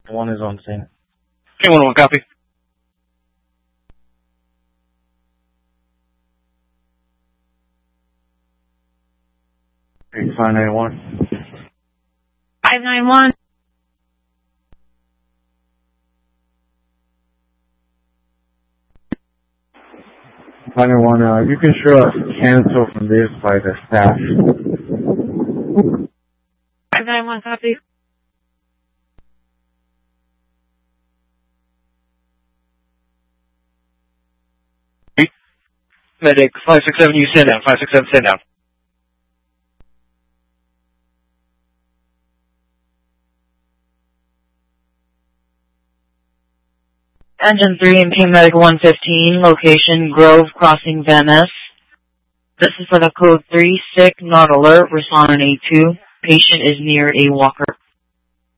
One is on scene. K11, copy. Okay, 591. 591. You can show us cancel from this by the staff. 591, copy. Medic 567, you stand down. 567, stand down. Engine 3 and Paramedic 115, location Grove Crossing, Van Ness. This is for the code 3, sick, not alert, respond on A2. Patient is near a walker.